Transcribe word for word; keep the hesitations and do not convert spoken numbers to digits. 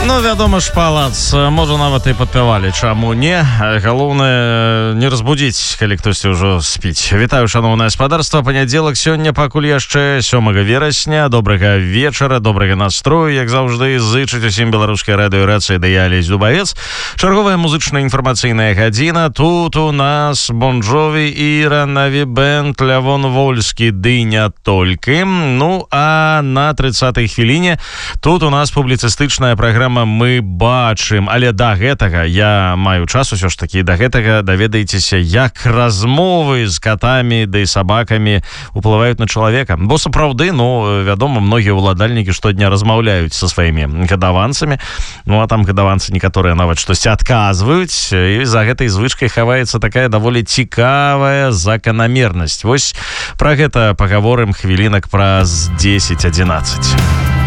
Ну, вядома ж, палац, можа, нават і падпявалі, чаму не. Галоўнае, не разбудзіць, калі хтосьці ўжо спіць. Вітаю, шаноўнае спадарства, панядзелак сёння, пакуль яшчэ сёмага верасня. Добрага вечара, добрага настрою, як заўжды, зычыць усім беларускай радыёрацыі, да я Алесь Дубавец. Чарговая музычная інфармацыйная гадзіна. Тут у нас Бон Джові, Іра, Наві Бэнд, Лявон Вольскі, ды не толькі. Ну, а на трыццатай хвіліне тут у нас публіцыстычная праграма «Мы бачым». Але да гэтага я маю час усё ж такі, да гэтага даведаецеся, як размовы з катамі ды сабакамі уплываюць на чалавека. Бо сапраўды, ну, вядома, многія ўладальнікі штодня размаўляюць са сваімі гадаванцамі. Ну, а там гадаванцы некаторыя нават штосьці адказваюць, і за гэтай звычкай хаваецца такая даволі цікавая заканамернасць. Вось пра гэта пагаворым хвілінак праз дзесяць адзінаццаць.